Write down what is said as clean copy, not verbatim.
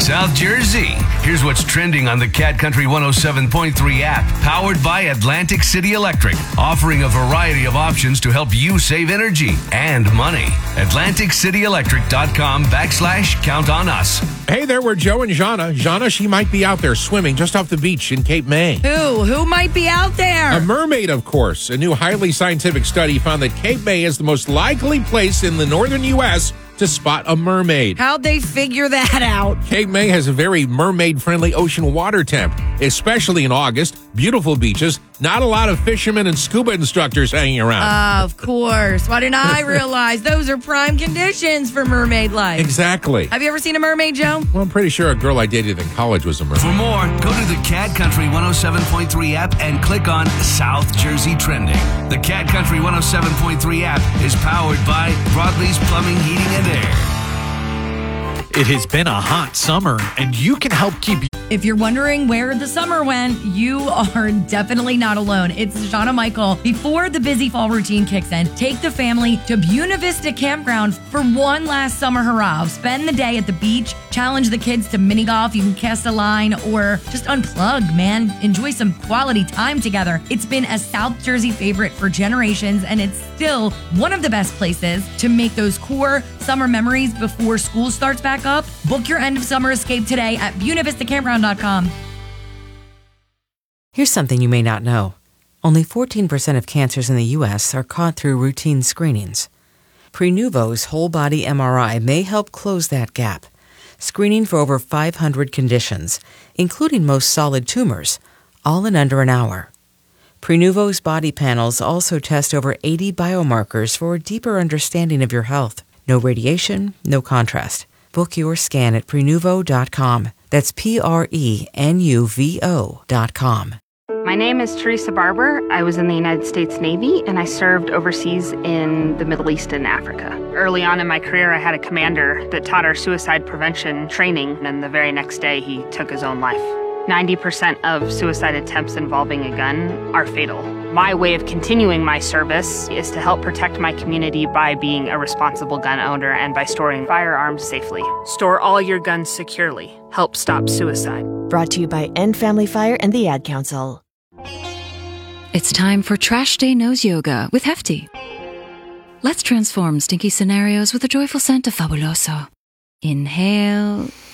South Jersey. Here's what's trending on the Cat Country 107.3 app, powered by Atlantic City Electric, offering a variety of options to help you save energy and money. AtlanticCityElectric.com/count on us. Hey there, we're Joe and Jana. Jana, she might be out there swimming just off the beach in Cape May. Who might be out there? A mermaid, of course. A new highly scientific study found that Cape May is the most likely place in the northern U.S. to spot a mermaid. How'd they figure that out? Cape May has a very mermaid-friendly ocean water temp, especially in August. Beautiful beaches, not a lot of fishermen and scuba instructors hanging around. Of course. Why didn't I realize those are prime conditions for mermaid life? Exactly. Have you ever seen a mermaid, Joe? Well, I'm pretty sure a girl I dated in college was a mermaid. For more, go to the Cat Country 107.3 app and click on South Jersey Trending. The Cat Country 107.3 app is powered by Broadlee's Plumbing, Heating, and Air. It has been a hot summer, and you can help keep... If you're wondering where the summer went, you are definitely not alone. It's Shauna Michael. Before the busy fall routine kicks in, take the family to Buena Vista Campground for one last summer hurrah. Spend the day at the beach, challenge the kids to mini golf, you can cast a line, or just unplug, man. Enjoy some quality time together. It's been a South Jersey favorite for generations, and it's still one of the best places to make those core summer memories before school starts back up. Book your end of summer escape today at BuenaVistaCampground.com. Here's something you may not know. Only 14% of cancers in the U.S. are caught through routine screenings. Prenuvo's whole-body MRI may help close that gap, screening for over 500 conditions, including most solid tumors, all in under an hour. Prenuvo's body panels also test over 80 biomarkers for a deeper understanding of your health. No radiation, no contrast. Book your scan at Prenuvo.com. That's Prenuvo.com. My name is Teresa Barber. I was in the United States Navy, and I served overseas in the Middle East and Africa. Early on in my career, I had a commander that taught our suicide prevention training, and the very next day, he took his own life. 90% of suicide attempts involving a gun are fatal. My way of continuing my service is to help protect my community by being a responsible gun owner and by storing firearms safely. Store all your guns securely. Help stop suicide. Brought to you by End Family Fire and the Ad Council. It's time for Trash Day Nose Yoga with Hefty. Let's transform stinky scenarios with a joyful scent of Fabuloso. Inhale.